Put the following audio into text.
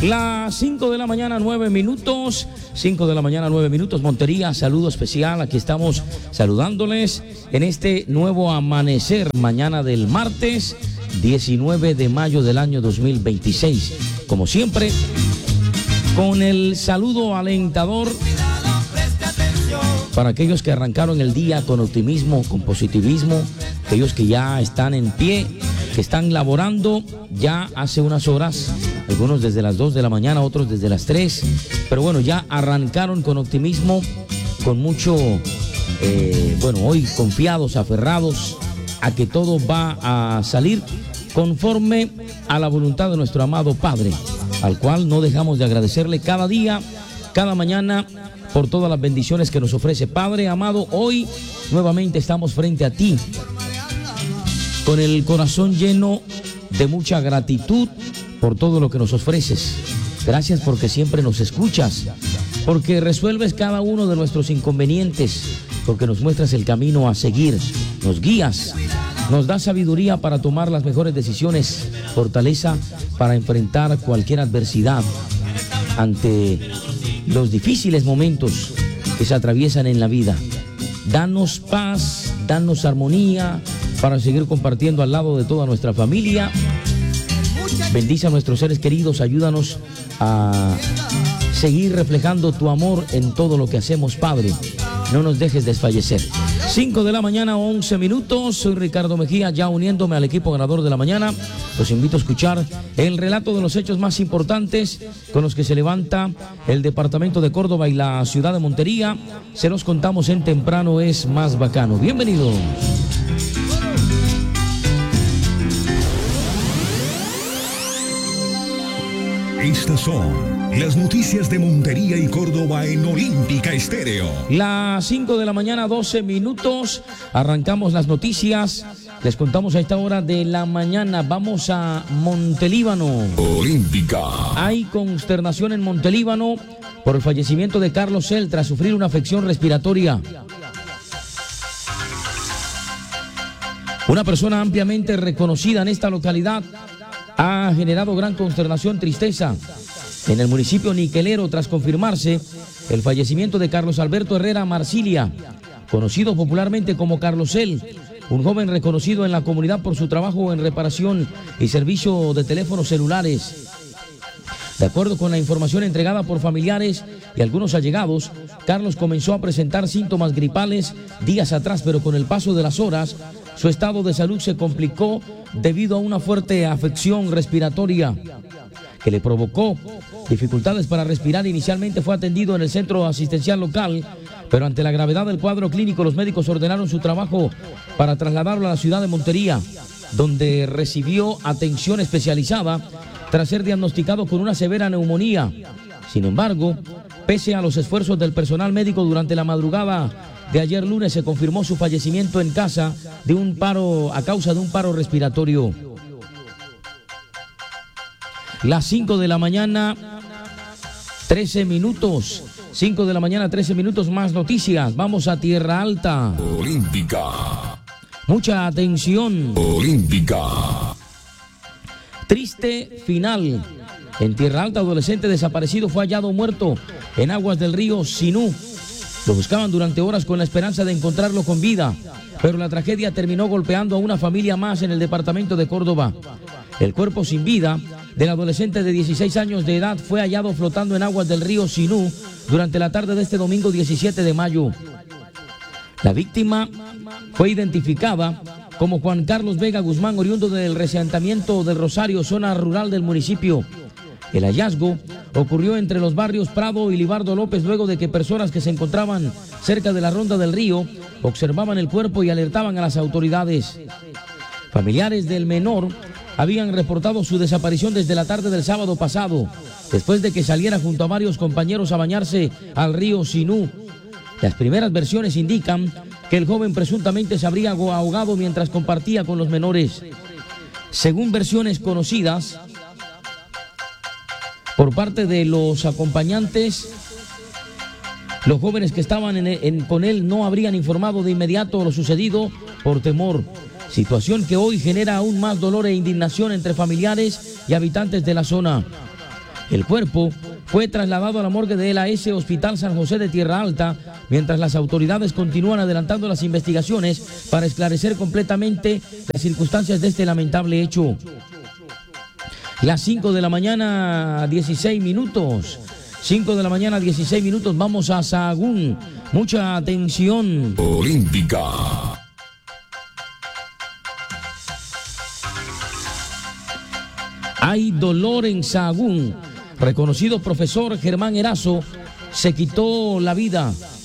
Las 5 de la mañana, 9 minutos. 5 de la mañana, 9 minutos. Montería, saludo especial. Aquí estamos saludándoles en este nuevo amanecer, mañana del martes 19 de mayo del año 2026. Como siempre, con el saludo alentador para aquellos que arrancaron el día con optimismo, con positivismo, aquellos que ya están en pie, que están laborando ya hace unas horas, algunos desde las 2 de la mañana, otros desde las 3, pero bueno, ya arrancaron con optimismo, con mucho, hoy confiados, aferrados a que todo va a salir conforme a la voluntad de nuestro amado Padre, al cual no dejamos de agradecerle cada día, cada mañana, por todas las bendiciones que nos ofrece. Padre amado, hoy nuevamente estamos frente a ti, con el corazón lleno de mucha gratitud por todo lo que nos ofreces. Gracias porque siempre nos escuchas, porque resuelves cada uno de nuestros inconvenientes, porque nos muestras el camino a seguir, nos guías, nos das sabiduría para tomar las mejores decisiones, fortaleza para enfrentar cualquier adversidad ante los difíciles momentos que se atraviesan en la vida. Danos paz, danos armonía para seguir compartiendo al lado de toda nuestra familia. Bendice a nuestros seres queridos, ayúdanos a seguir reflejando tu amor en todo lo que hacemos, Padre. No nos dejes desfallecer. 5 de la mañana, 11 minutos. Soy Ricardo Mejía, ya uniéndome al equipo ganador de la mañana. Los invito a escuchar el relato de los hechos más importantes con los que se levanta el departamento de Córdoba y la ciudad de Montería. Se los contamos en Temprano es Más Bacano. Bienvenidos. Estas son las noticias de Montería y Córdoba en Olímpica Estéreo. Las 5 de la mañana, 12 minutos. Arrancamos las noticias. Les contamos a esta hora de la mañana. Vamos a Montelíbano. Olímpica. Hay consternación en Montelíbano por el fallecimiento de Carlos Cel tras sufrir una afección respiratoria. Una persona ampliamente reconocida en esta localidad ha generado gran consternación, tristeza en el municipio niquelero tras confirmarse el fallecimiento de Carlos Alberto Herrera Marsilia, conocido popularmente como Carlos Cel, un joven reconocido en la comunidad por su trabajo en reparación y servicio de teléfonos celulares. De acuerdo con la información entregada por familiares y algunos allegados, Carlos comenzó a presentar síntomas gripales días atrás, pero con el paso de las horas, su estado de salud se complicó debido a una fuerte afección respiratoria que le provocó dificultades para respirar. Inicialmente fue atendido en el centro asistencial local, pero ante la gravedad del cuadro clínico, los médicos ordenaron su trabajo para trasladarlo a la ciudad de Montería, donde recibió atención especializada tras ser diagnosticado con una severa neumonía. Sin embargo, pese a los esfuerzos del personal médico durante la madrugada de ayer lunes, se confirmó su fallecimiento en casa a causa de un paro respiratorio. Las 5 de la mañana, 13 minutos. 5 de la mañana, 13 minutos, más noticias. Vamos a Tierra Alta. Olímpica. Mucha atención. Olímpica. Triste final. En Tierra Alta, adolescente desaparecido fue hallado muerto en aguas del río Sinú. Lo buscaban durante horas con la esperanza de encontrarlo con vida, pero la tragedia terminó golpeando a una familia más en el departamento de Córdoba. El cuerpo sin vida del adolescente de 16 años de edad fue hallado flotando en aguas del río Sinú durante la tarde de este domingo 17 de mayo. La víctima fue identificada como Juan Carlos Vega Guzmán, oriundo del asentamiento del Rosario, zona rural del municipio. El hallazgo ocurrió entre los barrios Prado y Libardo López luego de que personas que se encontraban cerca de la ronda del río observaban el cuerpo y alertaban a las autoridades. Familiares del menor habían reportado su desaparición desde la tarde del sábado pasado, después de que saliera junto a varios compañeros a bañarse al río Sinú. Las primeras versiones indican que el joven presuntamente se habría ahogado mientras compartía con los menores. Según versiones conocidas por parte de los acompañantes, los jóvenes que estaban con él no habrían informado de inmediato lo sucedido por temor. Situación que hoy genera aún más dolor e indignación entre familiares y habitantes de la zona. El cuerpo fue trasladado a la morgue de la S Hospital San José de Tierra Alta, mientras las autoridades continúan adelantando las investigaciones para esclarecer completamente las circunstancias de este lamentable hecho. Las 5 de la mañana, 16 minutos. 5 de la mañana, 16 minutos. Vamos a Sahagún. Mucha atención. Olímpica. Hay dolor en Sahagún. Reconocido profesor Germán Erazo se quitó la vida